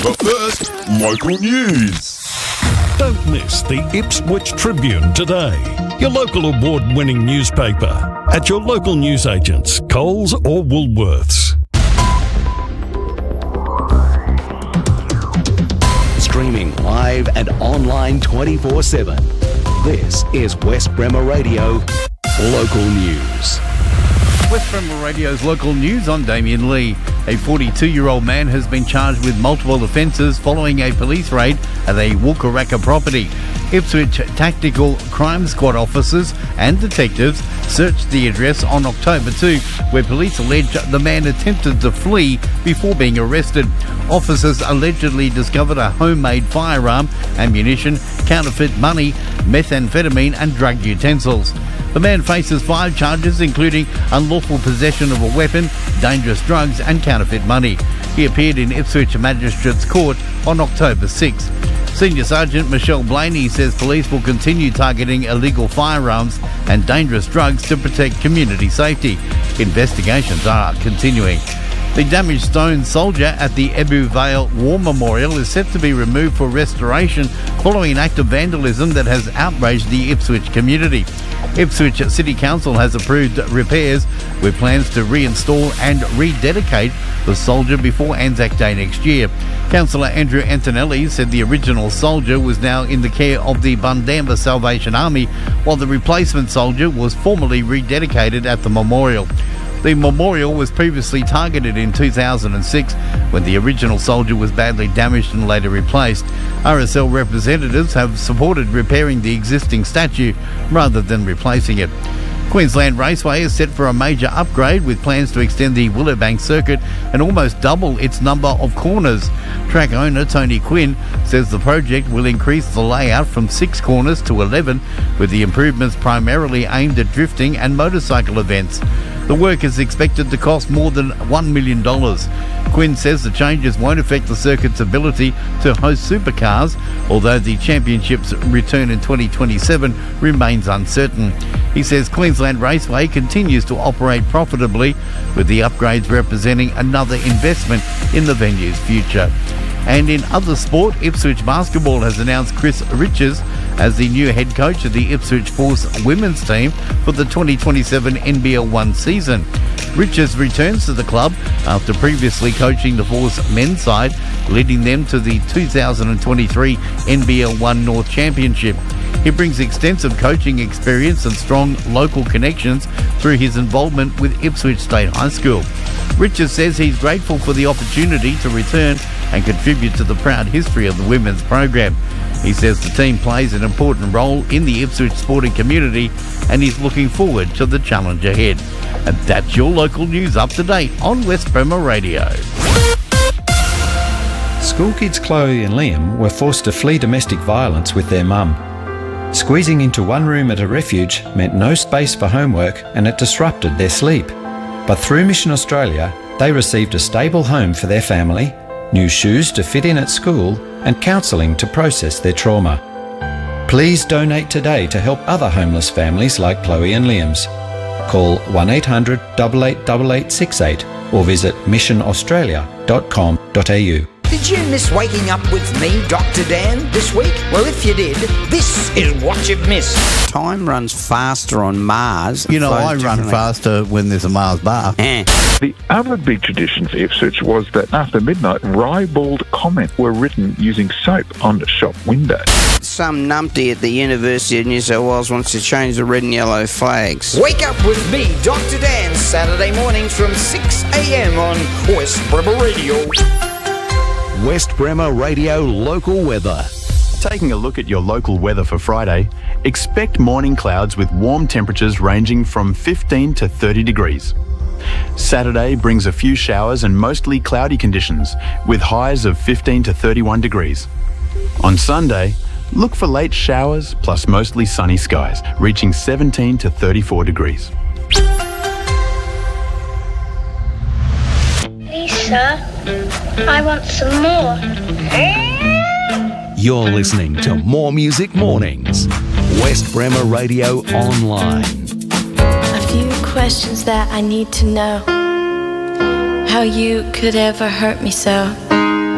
But first, local news. Don't miss the Ipswich Tribune today, your local award-winning newspaper, at your local newsagents, Coles or Woolworths. Streaming live and online 24/7. This is West Bremer Radio Local News. West Bremer Radio's local news. I'm Damien Lee. A 42-year-old man has been charged with multiple offences following a police raid at a Wookaraka property. Ipswich Tactical Crime Squad officers and detectives searched the address on October 2, where police allege the man attempted to flee before being arrested. Officers allegedly discovered a homemade firearm, ammunition, counterfeit money, methamphetamine and drug utensils. The man faces 5 charges, including unlawful possession of a weapon, dangerous drugs and counterfeit money. He appeared in Ipswich Magistrates Court on October 6. Senior Sergeant Michelle Blaney says police will continue targeting illegal firearms and dangerous drugs to protect community safety. Investigations are continuing. The damaged stone soldier at the Ebbw Vale War Memorial is set to be removed for restoration following an act of vandalism that has outraged the Ipswich community. Ipswich City Council has approved repairs with plans to reinstall and rededicate the soldier before Anzac Day next year. Councillor Andrew Antonelli said the original soldier was now in the care of the Bundamba Salvation Army, while the replacement soldier was formally rededicated at the memorial. The memorial was previously targeted in 2006 when the original soldier was badly damaged and later replaced. RSL representatives have supported repairing the existing statue rather than replacing it. Queensland Raceway is set for a major upgrade with plans to extend the Willowbank circuit and almost double its number of corners. Track owner Tony Quinn says the project will increase the layout from 6 corners to 11, with the improvements primarily aimed at drifting and motorcycle events. The work is expected to cost more than $1 million. Quinn says the changes won't affect the circuit's ability to host supercars, although the championship's return in 2027 remains uncertain. He says Queensland Raceway continues to operate profitably, with the upgrades representing another investment in the venue's future. And in other sport, Ipswich Basketball has announced Chris Riches as the new head coach of the Ipswich Force women's team for the 2027 NBL 1 season. Riches returns to the club after previously coaching the Force men's side, leading them to the 2023 NBL 1 North Championship. He brings extensive coaching experience and strong local connections through his involvement with Ipswich State High School. Riches says he's grateful for the opportunity to return and contribute to the proud history of the women's program. He says the team plays an important role in the Ipswich sporting community and he's looking forward to the challenge ahead. And that's your local news up to date on West Bremer Radio. School kids Chloe and Liam were forced to flee domestic violence with their mum. Squeezing into one room at a refuge meant no space for homework and it disrupted their sleep. But through Mission Australia, they received a stable home for their family, new shoes to fit in at school, and counselling to process their trauma. Please donate today to help other homeless families like Chloe and Liam's. Call 1800 888868 or visit missionaustralia.com.au. Did you miss waking up with me, Dr. Dan, this week? Well, if you did, this is what you've missed. Time runs faster on Mars. You know, I run faster when there's a Mars bar. The other big tradition for Ipswich was that after midnight, ribald comment were written using soap on the shop window. Some numpty at the University of New South Wales wants to change the red and yellow flags. Wake up with me, Dr. Dan, Saturday mornings from 6 a.m. on West Bremer Radio. West Bremer Radio Local Weather. Taking a look at your local weather for Friday, expect morning clouds with warm temperatures ranging from 15 to 30 degrees. Saturday brings a few showers and mostly cloudy conditions with highs of 15 to 31 degrees. On Sunday, look for late showers plus mostly sunny skies reaching 17 to 34 degrees. Lisa, I want some more. You're listening to More Music Mornings. West Bremer Radio Online. A few questions that I need to know. How you could ever hurt me so.